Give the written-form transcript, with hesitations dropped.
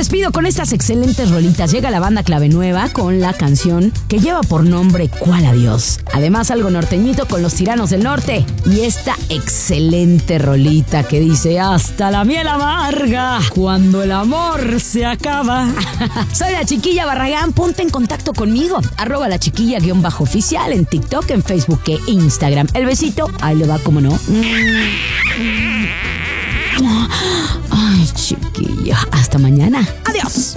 despido con estas excelentes rolitas. Llega la banda Clave Nueva con la canción que lleva por nombre ¿Cuál adiós? Además algo norteñito con Los Tiranos del Norte y esta excelente rolita que dice hasta la miel amarga cuando el amor se acaba. Soy la Chiquilla Barragán, ponte en contacto conmigo, @lachiquilla_oficial en TikTok, en Facebook e Instagram. El besito, ahí le va, como no. Ay, chiquilla, hasta mañana. Adiós.